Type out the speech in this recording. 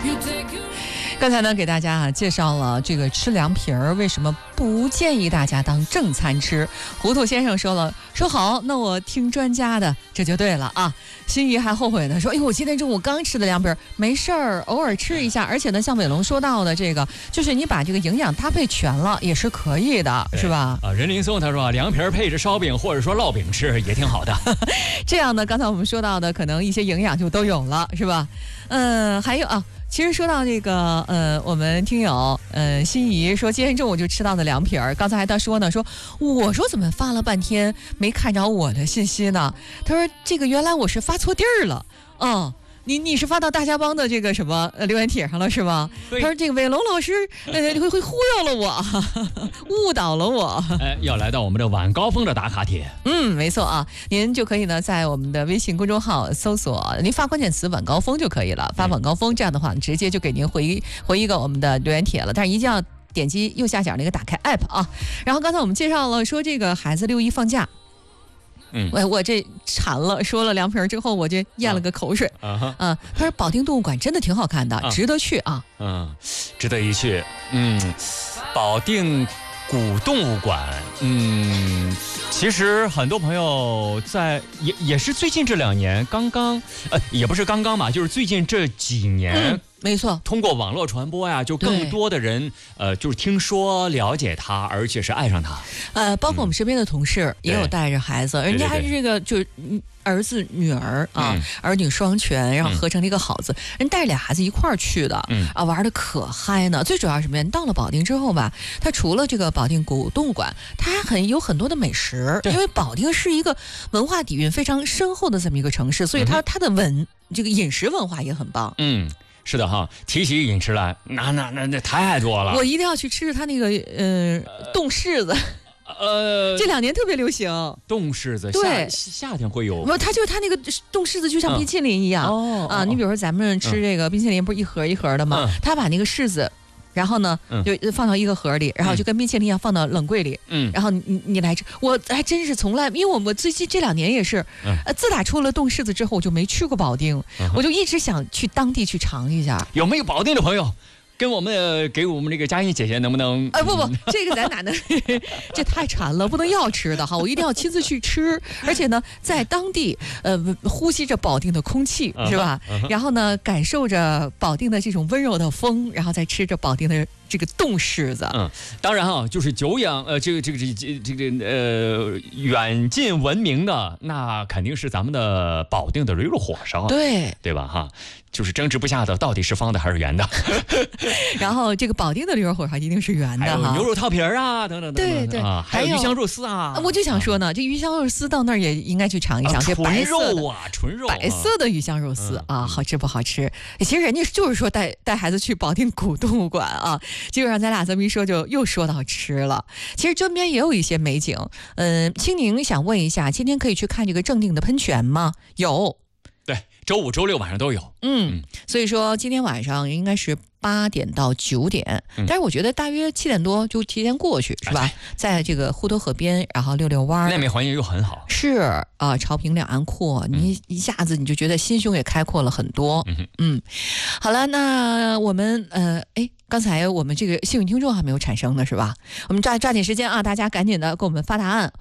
刚才呢，给大家介绍了这个吃凉皮儿为什么不建议大家当正餐吃。糊涂先生说好，那我听专家的，这就对了啊。心仪还后悔呢，说哎呦，我今天中午刚吃的凉皮儿，没事儿，偶尔吃一下。而且呢，像伟龙说到的这个，就是你把这个营养搭配全了，也是可以的，是吧？ 啊，任林松他说凉皮儿配着烧饼或者说烙饼吃也挺好的。 这样呢，刚才我们说到的，可能一些营养就都有了，是吧？还有啊。其实说到这个，我们听友，心仪说今天中午就吃到的凉皮儿，刚才还他说呢，我说怎么发了半天没看着我的信息呢？他说这个原来我是发错地儿了，你是发到大家帮的这个什么留言帖上了是吗？他说这个伟龙老师会忽悠了我，误导了我。 要来到我们的晚高峰的打卡帖。 没错啊，您就可以呢在我们的微信公众号搜索，您发关键词晚高峰就可以了，发晚高峰，这样的话直接就给您回一个我们的留言帖了。但是一定要点击右下角那个打开 app 啊。然后刚才我们介绍了说这个孩子6一放假。我这馋了，说了凉皮儿之后，我就咽了个口水。他说保定动物馆真的挺好看的，值得去啊。 值得一去。保定古动物馆，其实很多朋友也是最近这2年刚刚，也不是刚刚吧，就是最近这几年。 没错， 通过网络传播呀，就更多的人就是听说了解他，而且是爱上他。 包括我们身边的同事也有带着孩子，人家还是这个就是儿子女儿啊，儿女双全，然后合成了一个好字，人带着俩孩子一块儿去的，玩的可嗨呢。最主要是什么呀？到了保定之后吧，它除了这个保定古动物馆，它还有很多的美食，因为保定是一个文化底蕴非常深厚的这么一个城市，所以它的这个饮食文化也很棒。 是的哈，提起饮食来，那太多了。 我一定要去吃他那个冻柿子。这2年特别流行冻柿子， 对， 夏天会有。 不，它那个冻柿子就像冰淇淋一样你比如说咱们吃这个冰淇淋不是一盒一盒的吗？他把那个柿子。然后呢，就放到一个盒里，然后就跟冰淇淋一样放到冷柜里。然后你来吃，我还真是从来，因为我最近这2年也是，自打出了冻柿子之后，我就没去过保定，我就一直想去当地去尝一下。 有没有保定的朋友？给我们这个佳音姐姐能不能？ 不，这个咱哪能？这太馋了，不能要吃的哈，我一定要亲自去吃，而且呢，在当地呼吸着保定的空气，是吧？然后呢，感受着保定的这种温柔的风，然后再吃着保定的这个冻柿子。 当然哈，就是久仰这个远近闻名的，那肯定是咱们的保定的驴肉火烧，对吧哈？就是争执不下的到底是方的还是圆的。 然后这个保定的驴肉火烧一定是圆的哈， 还有牛肉套皮儿啊，等等等等， 对， 还有鱼香肉丝啊。 我就想说呢，这鱼香肉丝到那儿也应该去尝一尝，这白色的纯肉， 白色的鱼香肉丝好吃不好吃？其实人家就是说带孩子去保定古动物馆啊，结果让咱俩这么一说，就又说到吃了。其实周边也有一些美景，青宁想问一下，今天可以去看这个正定的喷泉吗？有。 对，周5、周6晚上都有。 所以说今天晚上应该是8点到9点，但是我觉得大约7点多就提前过去，是吧？在这个滹沱河边，然后溜弯， 那边环境又很好。 是潮平两岸阔，你一下子你就觉得心胸也开阔了很多。好了，那我们刚才我们这个幸运听众还没有产生呢，是吧？我们抓紧时间啊，大家赶紧的给我们发答案。